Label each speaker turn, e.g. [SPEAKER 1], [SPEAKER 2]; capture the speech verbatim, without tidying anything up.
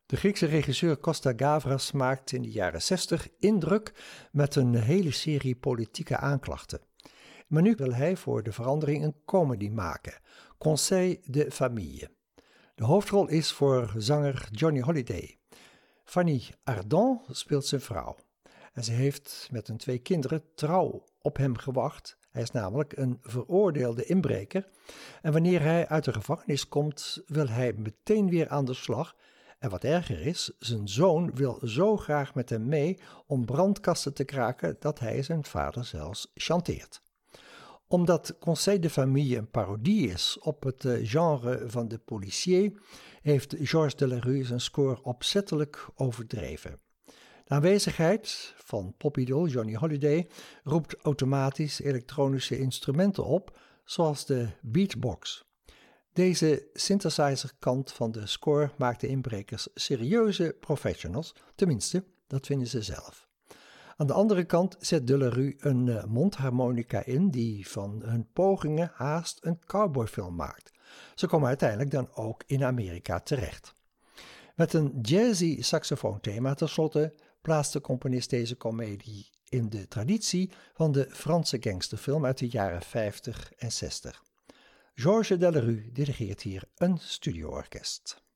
[SPEAKER 1] De Griekse regisseur Costa Gavras maakt in de jaren zestig indruk met een hele serie politieke aanklachten. Maar nu wil hij voor de verandering een comedy maken, Conseil de Famille. De hoofdrol is voor zanger Johnny Hallyday. Fanny Ardant speelt zijn vrouw. En ze heeft met hun twee kinderen trouw op hem gewacht. Hij is namelijk een veroordeelde inbreker. En wanneer hij uit de gevangenis komt, wil hij meteen weer aan de slag. En wat erger is, zijn zoon wil zo graag met hem mee om brandkasten te kraken dat hij zijn vader zelfs chanteert. Omdat Conseil de Famille een parodie is op het genre van de policier, heeft Georges Delerue zijn score opzettelijk overdreven. De aanwezigheid van popidool Johnny Hallyday roept automatisch elektronische instrumenten op, zoals de beatbox. Deze synthesizer-kant van de score maakt de inbrekers serieuze professionals, tenminste, dat vinden ze zelf. Aan de andere kant zet Delerue een uh, mondharmonica in die van hun pogingen haast een cowboyfilm maakt. Ze komen uiteindelijk dan ook in Amerika terecht. Met een jazzy saxofoonthema tenslotte plaatst de componist deze komedie in de traditie van de Franse gangsterfilm uit de jaren vijftig en zestig. Georges Delerue dirigeert hier een studioorkest.